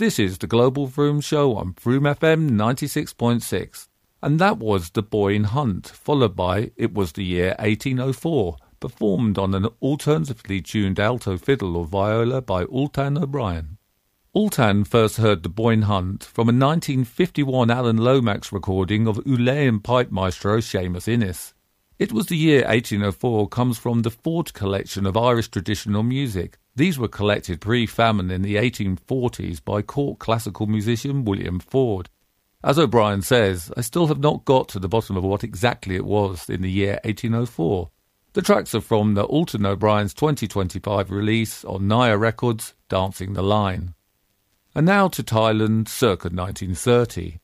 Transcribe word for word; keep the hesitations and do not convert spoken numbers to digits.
This is the Global Vroom Show on Vroom F M ninety-six point six. And that was The Boyne Hunt, followed by It Was the Year eighteen oh four, performed on an alternatively tuned alto fiddle or viola by Ultan O'Brien. Ultan first heard The Boyne Hunt from a nineteen fifty-one Alan Lomax recording of Uilleann pipe maestro Seamus Innes. It Was the Year eighteen oh four comes from the Ford collection of Irish traditional music. These were collected pre-famine in the eighteen forties by court classical musician William Ford. As O'Brien says, I still have not got to the bottom of what exactly it was in the year eighteen oh four. The tracks are from the Ultan O'Brien's twenty twenty-five release on Naya Records, Dancing the Line. And now to Thailand circa nineteen thirty.